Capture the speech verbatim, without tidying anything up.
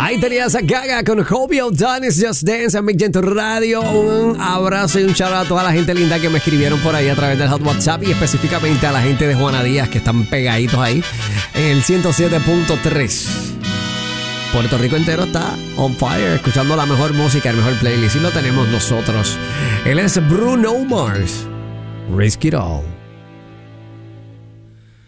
Ahí tenías a Gaga con Hope Done Is Just Dance en Big Gente Radio. Un abrazo y un shout out a toda la gente linda que me escribieron por ahí a través del Hot WhatsApp y específicamente a la gente de Juana Díaz que están pegaditos ahí en el ciento siete punto tres. Puerto Rico entero está on fire, escuchando la mejor música, el mejor playlist y lo tenemos nosotros. Él es Bruno Mars. Risk It All.